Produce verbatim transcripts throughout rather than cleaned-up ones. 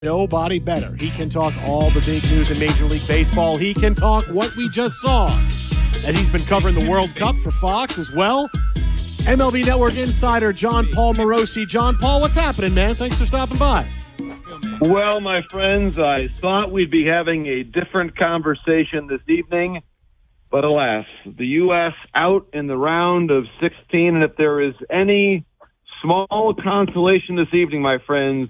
Nobody better. He can talk all the big news in Major League Baseball. He can talk what we just saw, as he's been covering the World Cup for Fox as well. M L B Network insider John Paul Morosi. John Paul, what's happening, man? Thanks for stopping by. Well, my friends, I thought we'd be having a different conversation this evening, but alas, the U S out in the round of sixteen, and if there is any small consolation this evening, my friends,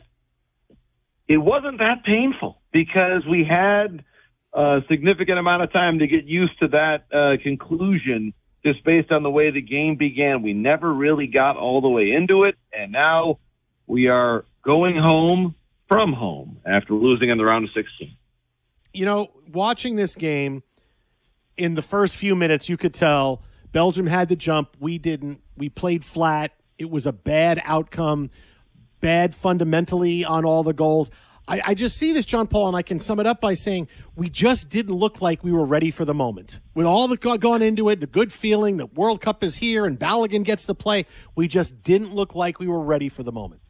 it wasn't that painful because we had a significant amount of time to get used to that uh, conclusion just based on the way the game began. We never really got all the way into it, and now we are going home from home after losing in the round of sixteen. You know, watching this game, in the first few minutes, you could tell Belgium had the jump. We didn't. We played flat. It was a bad outcome. Bad fundamentally on all the goals. I, I just see this, John Paul, and I can sum it up by saying we just didn't look like we were ready for the moment. With all that gone into it, the good feeling, the World Cup is here and Balogun gets to play, we just didn't look like we were ready for the moment.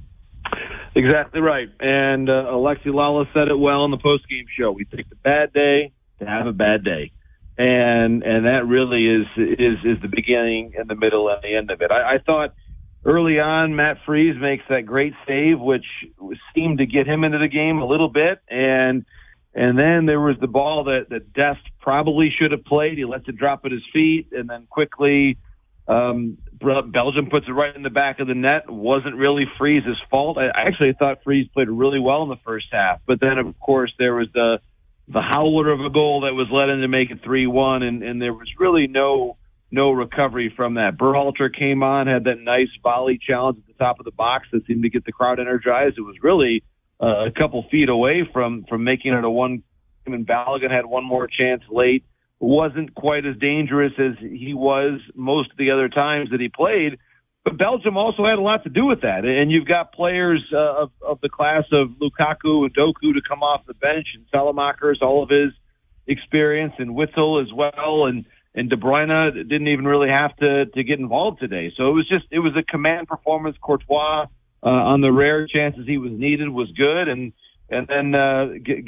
Exactly right. And uh, Alexi Lala said it well in the postgame show. We take the bad day to have a bad day. And and that really is is is the beginning and the middle and the end of it. I, I thought early on, Matt Freese makes that great save, which seemed to get him into the game a little bit. And and then there was the ball that, that Dest probably should have played. He lets it drop at his feet, and then quickly um, Belgium puts it right in the back of the net. It wasn't really Freese's fault. I actually thought Freese played really well in the first half. But then, of course, there was the the howler of a goal that was let in to make it three one, and, and there was really no – no recovery from that. Berhalter came on, had that nice volley challenge at the top of the box that seemed to get the crowd energized. It was really uh, a couple feet away from, from making it a one. And Balogun had one more chance late. Wasn't quite as dangerous as he was most of the other times that he played. But Belgium also had a lot to do with that. And you've got players uh, of, of the class of Lukaku and Doku to come off the bench, and Salamaker's all of his experience, and Witzel as well, and And De Bruyne didn't even really have to, to get involved today. So it was just, it was a command performance. Courtois, uh, on the rare chances he was needed, was good. And, and then, uh,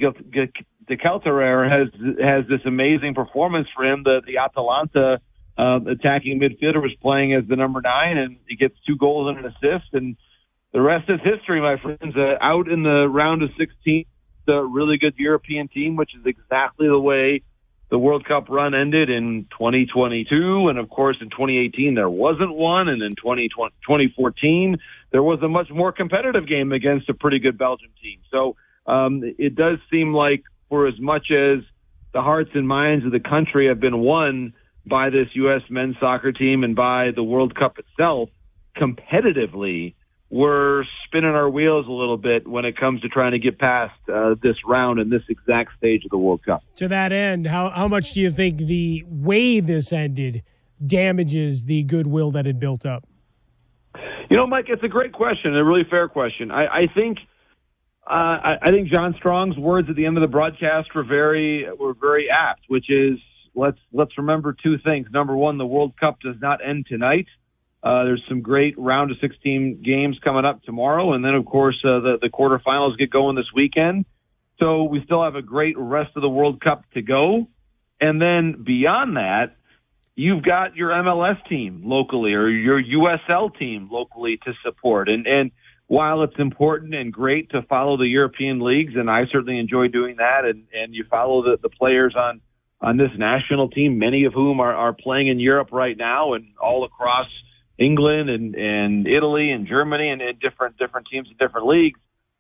De Kelterer has, has this amazing performance for him. The, the Atalanta, uh, attacking midfielder was playing as the number nine, and he gets two goals and an assist. And the rest is history, my friends. Uh, out in the round of sixteen, a really good European team, which is exactly the way the World Cup run ended in twenty twenty-two, and of course in twenty eighteen there wasn't one, and in twenty fourteen there was a much more competitive game against a pretty good Belgium team. So um, it does seem like, for as much as the hearts and minds of the country have been won by this U S men's soccer team and by the World Cup itself, competitively we're spinning our wheels a little bit when it comes to trying to get past uh, this round and this exact stage of the World Cup. To that end, how, how much do you think the way this ended damages the goodwill that had built up? You know, Mike, it's a great question, a really fair question. I, I think uh, I, I think John Strong's words at the end of the broadcast were very were very apt, which is let's let's remember two things. Number one, the World Cup does not end tonight. Uh, there's some great round of sixteen games coming up tomorrow. And then, of course, uh, the, the quarterfinals get going this weekend. So we still have a great rest of the World Cup to go. And then beyond that, you've got your M L S team locally or your U S L team locally to support. And, and while it's important and great to follow the European leagues, and I certainly enjoy doing that, and, and you follow the, the players on, on this national team, many of whom are, are playing in Europe right now and all across England and, and Italy and Germany and, and different different teams in different leagues.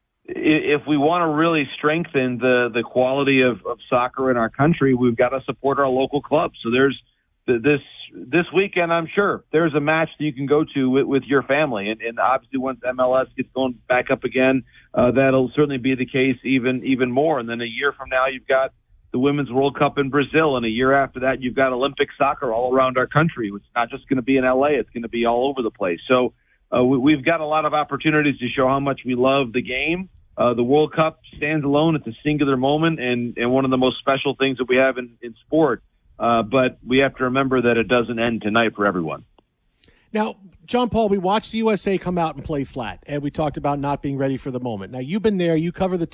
If we want to really strengthen the, the quality of, of soccer in our country, we've got to support our local clubs. So there's this this weekend, I'm sure, there's a match that you can go to with, with your family. And, and obviously once M L S gets going back up again, uh, that'll certainly be the case even even more. And then a year from now, you've got the Women's World Cup in Brazil, and a year after that, you've got Olympic soccer all around our country. It's not just going to be in L A; it's going to be all over the place. So uh, we, we've got a lot of opportunities to show how much we love the game. Uh, the World Cup stands alone; it's a singular moment, and, and one of the most special things that we have in, in sport. Uh, but we have to remember that it doesn't end tonight for everyone. Now, John Paul, we watched the U S A come out and play flat, and we talked about not being ready for the moment. Now, you've been there. You cover the